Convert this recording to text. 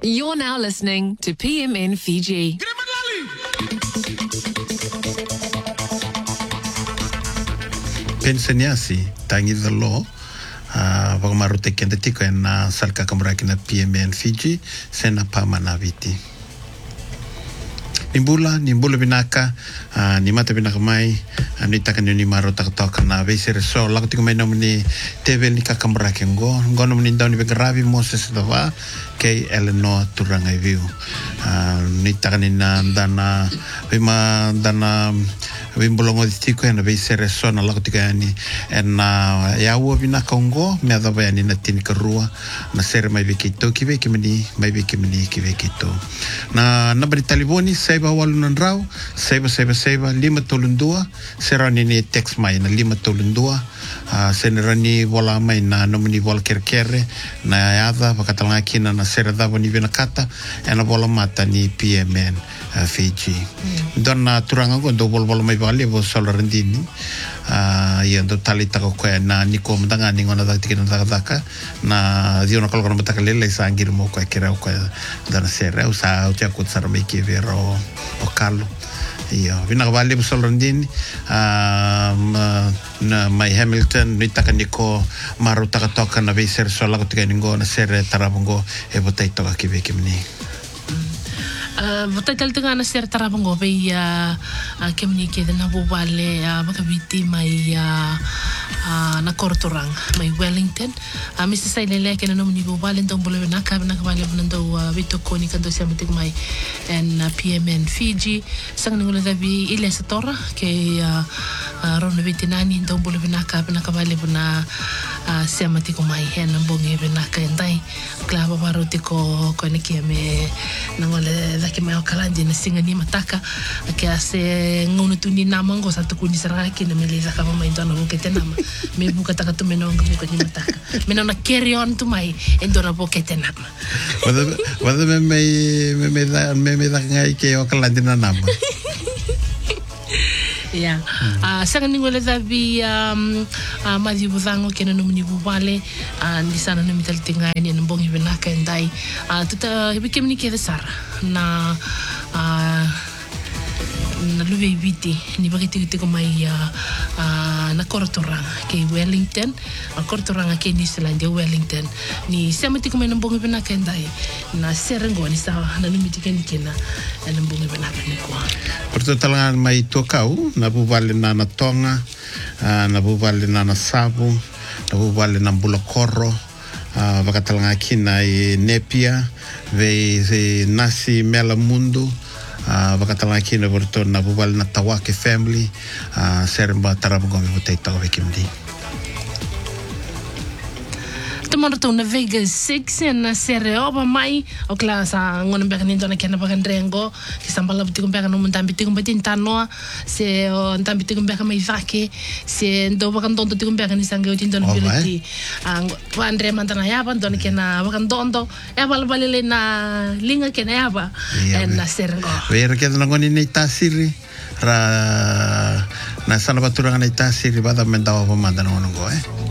You're now listening to PMN Fiji. Pensaniasi tangi the law pagmarute kende tiko na salka kamraki na PMN Fiji sena pamana viti nimbula binaka ni mata binaka mai ni takan ni maro tak na vesere so lago tiko mai nomni tevel ni kakamraki ngono ni ndoni begravi Moses dava ke Eleanor turanga view ni takan na dana bima dana Wimbolongo tiko na vesere so na lago tiko yani na yawo binaka ngo me dava yani na tin karua na sere mai vikito kive kimini mai vikimini kive kito na bari taliboni saiba walunan rau saiba 532 serani ni text mai na 532 senerani bola mai na nomini bola kerkere na yada pakatalanga kina na sere dava ni vinakata na bola mata ni PMN Fiji dona turanga go do bola mai vale bo solarandini yendo talita ko na niko mdanga ni ngona daktikina daka na dio na kolgona mtaka lele sangir mo ko kera ko dana sere usa utia kutsara me ki vero o Carlo io vina vale bo solarandini na mai Hamilton ni taka niko maru taka toka na veser sola ko tika ningo na sere tarabongo e botai toka ki veki mni Votai taltinga na ser tarabango be kemni ke na bobale bakabiti mai na Kortorang mai Wellington Mr. Sailele ke na nomni bobale ndong bolo na ka na kabale bundo vito koni kando siamatik mai en PMN Fiji sang ningola dabi ile satora ke rona vitinani ndong bolo na ka na kabale buna siamatik mai hen mbonge bena ka ndai klaba barotiko ko ne me nangola ke mai okalandi na singa ni mataka ke ase ngono tuni namango sa tukuni saraki na meleza kama mai ndona bokete nama me buka taka tu menonga buka ni mataka menona carry on tu mai endona bokete nama wada me da ngai ke okalandi na nama ya sanga ningole davi madi budango ke na nomini bubale ni sana no mitaltinga ni mbongi benaka ndai tuta bikemni ke sara na luve viti ni bakiti ko mai na Kortorang ke Wellington Kortorang ke New Zealand Wellington ni semati ko mai mbongi benaka ndai na serengo ni sa na limiti ken kena na mbongi benaka ni kwa porto talangan mai tokau na buvale na Tonga na buvale na Sabu na buvale na Bulokoro vakatalanga kina e Nepia ve nasi mela mundo vakatalanga kina porto na buvale na Tawake family serba tarabongo me botei tawa vekimdi Tomorrow na Vegas 6 na sere oba mai o klasa ngona mbeka ni ndona kena bagandrengo kisambala butiko mbeka no mundambiti kumbati ntanoa se o ndambiti kumbeka mai vake se ndo bakandondo tiko mbeka ni sange uti ndona bilati andre mantana yaba ndona kena bakandondo yaba balele na linga kena yaba na sere ngo vera kena ngoni ni tasiri ra na sana baturanga ni tasiri bada mendawa pamanda no ngo